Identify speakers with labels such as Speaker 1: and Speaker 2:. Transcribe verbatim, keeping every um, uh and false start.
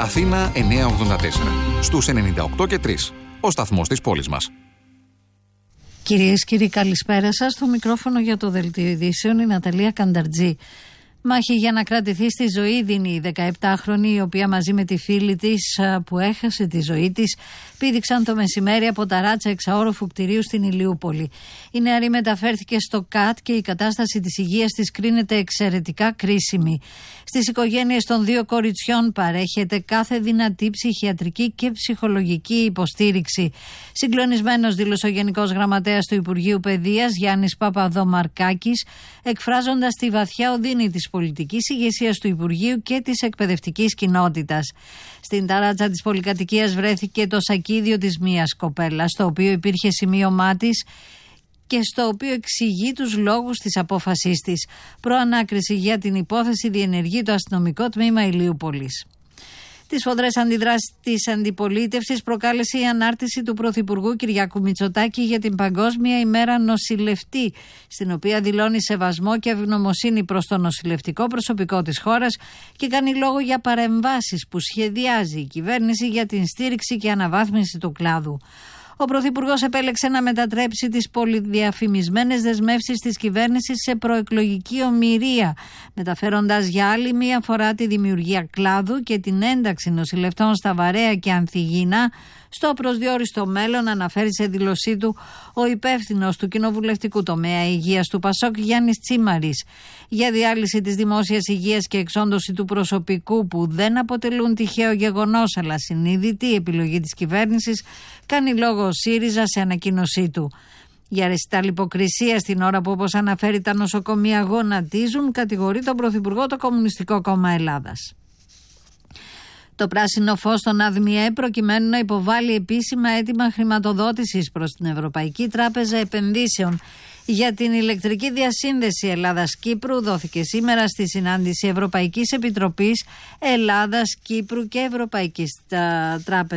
Speaker 1: Αθήνα εννιακόσια ογδόντα τέσσερα. Στους ενενήντα οκτώ και τρία. Ο σταθμός της πόλης μας.
Speaker 2: Κυρίες και κύριοι, καλησπέρα σας. Στο μικρόφωνο για το Δελτίο Ειδήσεων η Ναταλία Κανταρτζή. Μάχη για να κρατηθεί στη ζωή δίνει η δεκαεπτάχρονη, η οποία μαζί με τη φίλη της που έχασε τη ζωή της πήδηξαν το μεσημέρι από τα ράτσα εξαόροφου κτηρίου στην Ηλιούπολη. Η νεαρή μεταφέρθηκε στο ΚΑΤ και η κατάσταση της υγείας της κρίνεται εξαιρετικά κρίσιμη. Στις οικογένειες των δύο κοριτσιών παρέχεται κάθε δυνατή ψυχιατρική και ψυχολογική υποστήριξη. Συγκλονισμένος δήλωσε ο Γενικός Γραμματέας του Υπουργείου Παιδείας Γιάννης Παπαδομαρκάκης, εκφράζοντας τη βαθιά οδύνη της πολιτικής ηγεσίας του Υπουργείου και της εκπαιδευτικής κοινότητας. Στην ταράτσα της πολυκατοικίας βρέθηκε το σακίδιο της μίας κοπέλας, στο οποίο υπήρχε σημείωμά της και στο οποίο εξηγεί τους λόγους της απόφασής της. Προανάκριση για την υπόθεση διενεργεί το αστυνομικό τμήμα Ηλιούπολης. Τις σφοδρές αντιδράσεις της αντιπολίτευσης προκάλεσε η ανάρτηση του Πρωθυπουργού Κυριάκου Μητσοτάκη για την Παγκόσμια ημέρα νοσηλευτή, στην οποία δηλώνει σεβασμό και ευγνωμοσύνη προς το νοσηλευτικό προσωπικό της χώρας και κάνει λόγο για παρεμβάσεις που σχεδιάζει η κυβέρνηση για την στήριξη και αναβάθμιση του κλάδου. Ο Πρωθυπουργός επέλεξε να μετατρέψει τις πολυδιαφημισμένες δεσμεύσεις της κυβέρνησης σε προεκλογική ομηρία, μεταφέροντας για άλλη μία φορά τη δημιουργία κλάδου και την ένταξη νοσηλευτών στα Βαρέα και Ανθυγίνα στο προσδιόριστο μέλλον, αναφέρει σε δήλωσή του ο υπεύθυνος του κοινοβουλευτικού τομέα υγείας του Πασόκ Γιάννης Τσίμαρης. Για διάλυση της δημόσιας υγείας και εξόντωση του προσωπικού που δεν αποτελούν τυχαίο γεγονός αλλά συνείδητη επιλογή της κυβέρνησης, κάνει λόγο ο ΣΥΡΙΖΑ σε ανακοίνωσή του. Για ρεσιτά λιποκρισία στην ώρα που, όπως αναφέρει, τα νοσοκομεία γονατίζουν, κατηγορεί τον Πρωθυπουργό το Κομμουνιστικό Κόμμα Ελλάδας. Το πράσινο φως στον ΑΔΜΙΕ προκειμένου να υποβάλει επίσημα αίτημα χρηματοδότησης προς την Ευρωπαϊκή Τράπεζα Επενδύσεων για την ηλεκτρική διασύνδεση Ελλάδας-Κύπρου δόθηκε σήμερα στη συνάντηση Ευρωπαϊκής Επιτροπής Ελλάδας-Κύπρου και Ευρωπαϊκής Τράπεζας.